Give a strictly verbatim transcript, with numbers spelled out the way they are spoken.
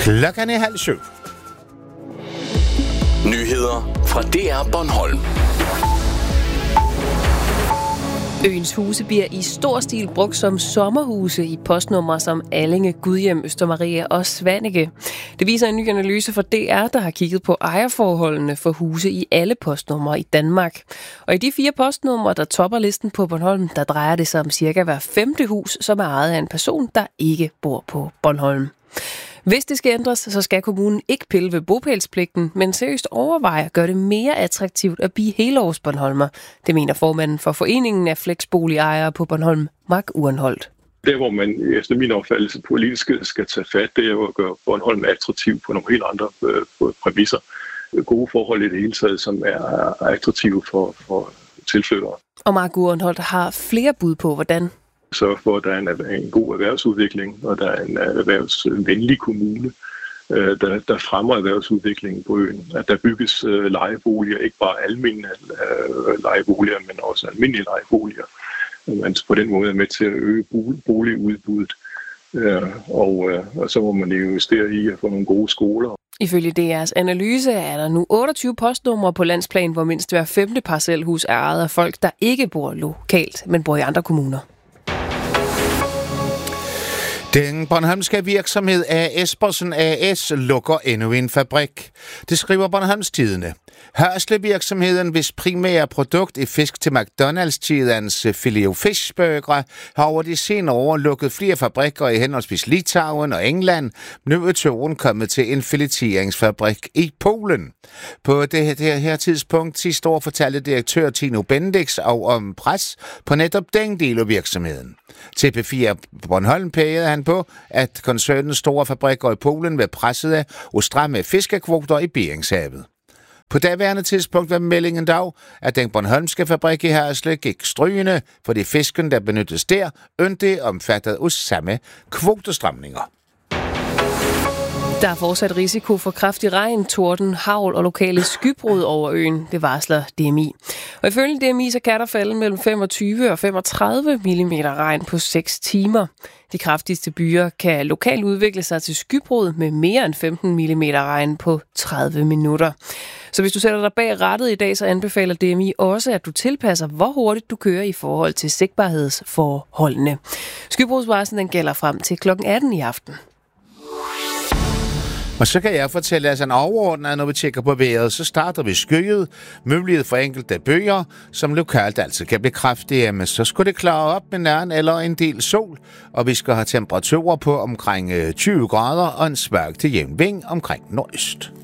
Klokken er halv syv. Nyheder fra D R Bornholm. Øens huse bliver i stor stil brugt som sommerhuse i postnumre som Allinge, Gudhjem, Østermarie og Svaneke. Det viser en ny analyse fra D R, der har kigget på ejerforholdene for huse i alle postnumre i Danmark. Og i de fire postnumre, der topper listen på Bornholm, der drejer det sig om cirka hver femte hus, som er ejet af en person, der ikke bor på Bornholm. Hvis det skal ændres, så skal kommunen ikke pille ved bopælspligten, men seriøst overveje at gøre det mere attraktivt at blive helårs bornholmer. Det mener formanden for Foreningen af Flexboligejere på Bornholm, Mark Urenholdt. Der, hvor man efter min opfattelse politisk skal tage fat, det er jo at gøre Bornholm attraktiv på nogle helt andre øh, præmisser. Gode forhold i det hele taget, som er attraktive for, for tilflyttere. Og Mark Urenholdt har flere bud på, hvordan. Sørge for, at der er en, en god erhvervsudvikling, og der er en erhvervsvenlig kommune, øh, der, der fremmer erhvervsudviklingen på øen. At der bygges øh, lejeboliger, ikke bare almindelige øh, lejeboliger, men også almindelige lejeboliger. Man på den måde er med til at øge boligudbuddet, øh, og, øh, og så må man investere i at få nogle gode skoler. Ifølge D R's analyse er der nu otteogtyve postnumre på landsplan, hvor mindst hver femte parcelhus er ejet af folk, der ikke bor lokalt, men bor i andre kommuner. Den bornholmske virksomhed A. Espersen A S lukker endnu en fabrik. Det skriver Bornholms Tidende. Hørslev-virksomheden, hvis primære produkt er fisk til McDonald's-kædens Filet-O-Fish-burgere, har over de senere år lukket flere fabrikker i henholdsvis Litauen og England. Nu er turen kommet til en fileteringsfabrik i Polen. På det, det her tidspunkt sidste år fortalte direktør Tino Bendix og om pres på netop den del af virksomheden. Til P fire Bornholm pegede han på, at koncernens store fabrikker i Polen var presset af og stramme fiskekvoter i Beringshavet. På daværende tidspunkt var meldingen dog, at den bornholmske fabrik i Hørslev gik strygende, for de fisken, der benyttes der, ønte omfattet af samme kvotestramninger. Der er fortsat risiko for kraftig regn, torden, hagl og lokale skybrud over øen, det varsler D M I. Og ifølge D M I så kan der falde mellem femogtyve og femogtredive millimeter regn på seks timer. De kraftigste byer kan lokalt udvikle sig til skybrud med mere end femten millimeter regn på tredive minutter. Så hvis du sætter dig bag rattet i dag, så anbefaler D M I også, at du tilpasser, hvor hurtigt du kører i forhold til sigtbarhedsforholdene. Skybrudsvarslen den gælder frem til klokken atten i aften. Og så kan jeg fortælle, at sådan overordnet, når vi tjekker på vejret, så starter vi skyet, mulighed for enkelte bøger, som lokalt altså kan blive kraftige, men så skulle det klare op med nærmere eller en del sol, og vi skal have temperaturer på omkring tyve grader og en svag til jævn vind omkring nordøst.